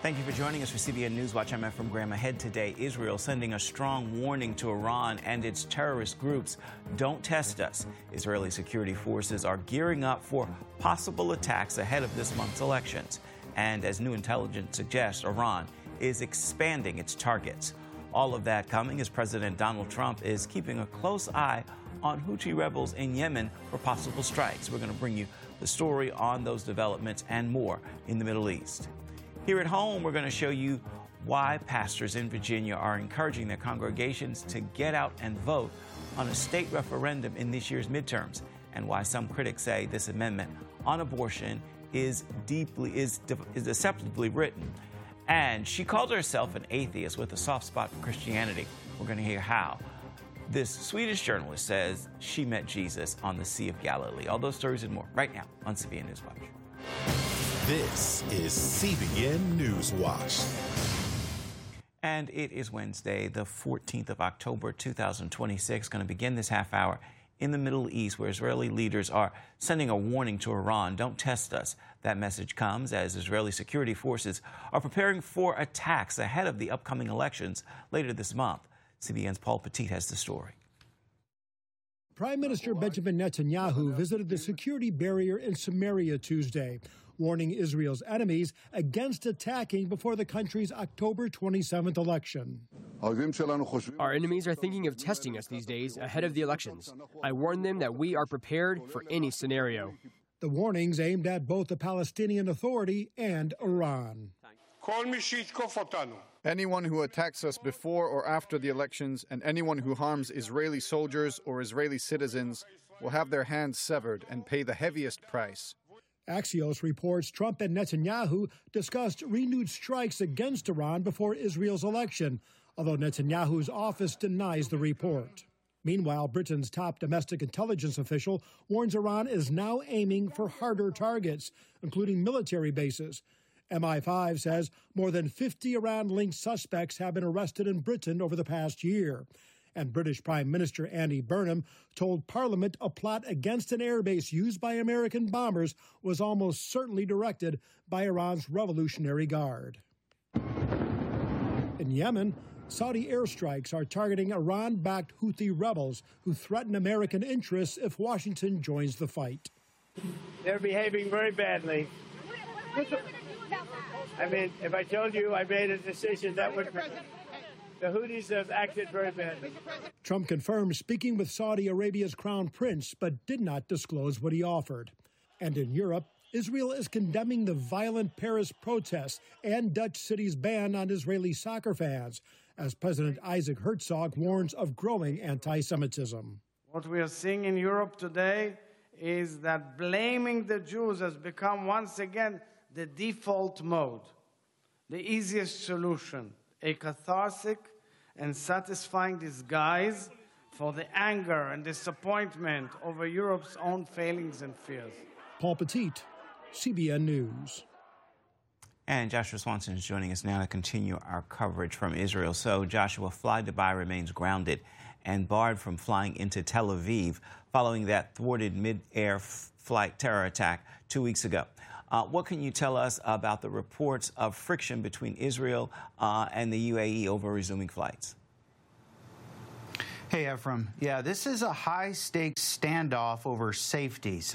Thank you for joining us for CBN Newswatch. I'm Efrem Graham. Ahead today, Israel sending a strong warning to Iran and its terrorist groups. Don't test us. Israeli security forces are gearing up for possible attacks ahead of this month's elections. And as new intelligence suggests, Iran is expanding its targets. All of that coming as President Donald Trump is keeping a close eye on Houthi rebels in Yemen for possible strikes. We're going to bring you the story on those developments and more in the Middle East. Here at home, we're going to show you why pastors in Virginia are encouraging their congregations to get out and vote on a state referendum in this year's midterms, and why some critics say this amendment on abortion is deceptively written. And she called herself an atheist with a soft spot for Christianity. We're going to hear how this Swedish journalist says she met Jesus on the Sea of Galilee. All those stories and more right now on CBN Newswatch. This is CBN Newswatch. And it is Wednesday, the 14th of October, 2026. Going to begin this half hour in the Middle East, where Israeli leaders are sending a warning to Iran. Don't test us. That message comes as Israeli security forces are preparing for attacks ahead of the upcoming elections later this month. CBN's Paul Petit has the story. Prime Minister Benjamin Netanyahu visited the security barrier in Samaria Tuesday, warning Israel's enemies against attacking before the country's October 27th election. Our enemies are thinking of testing us these days ahead of the elections. I warn them that we are prepared for any scenario. The warnings aimed at both the Palestinian Authority and Iran. Anyone who attacks us before or after the elections and anyone who harms Israeli soldiers or Israeli citizens will have their hands severed and pay the heaviest price. Axios reports Trump and Netanyahu discussed renewed strikes against Iran before Israel's election, although Netanyahu's office denies the report. Meanwhile, Britain's top domestic intelligence official warns Iran is now aiming for harder targets, including military bases. MI5 says more than 50 Iran-linked suspects have been arrested in Britain over the past year. And British Prime Minister Andy Burnham told Parliament a plot against an airbase used by American bombers was almost certainly directed by Iran's Revolutionary Guard. In Yemen, Saudi airstrikes are targeting Iran-backed Houthi rebels who threaten American interests if Washington joins the fight. They're behaving very badly. I mean, if I told you I made a decision, that would... The Houthis have acted very badly. Trump confirmed speaking with Saudi Arabia's crown prince, but did not disclose what he offered. And in Europe, Israel is condemning the violent Paris protests and Dutch city's ban on Israeli soccer fans, as President Isaac Herzog warns of growing anti-Semitism. What we are seeing in Europe today is that blaming the Jews has become once again the default mode, the easiest solution, a cathartic and satisfying disguise for the anger and disappointment over Europe's own failings and fears. Paul Petit, CBN News. And Joshua Swanson is joining us now to continue our coverage from Israel. So, Joshua, Fly Dubai remains grounded and barred from flying into Tel Aviv following that thwarted mid-air flight terror attack 2 weeks ago. What can you tell us about the reports of friction between Israel and the UAE over resuming flights? Hey, Efrem. Yeah, this is a high-stakes standoff over safety.